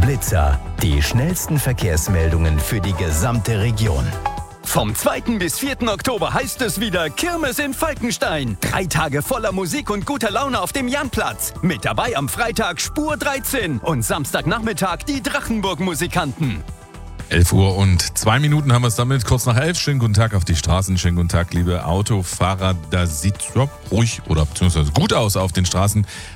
Blitzer. Die schnellsten Verkehrsmeldungen für die gesamte Region. Vom 2. bis 4. Oktober heißt es wieder Kirmes in Falkenstein. 3 Tage voller Musik und guter Laune auf dem Janplatz. Mit dabei am Freitag Spur 13 und Samstagnachmittag die Drachenburg-Musikanten. 11:02 haben wir es damit. Kurz nach 11. Schönen guten Tag auf die Straßen. Schönen guten Tag, liebe Autofahrer. Da sieht es ruhig oder beziehungsweise gut aus auf den Straßen.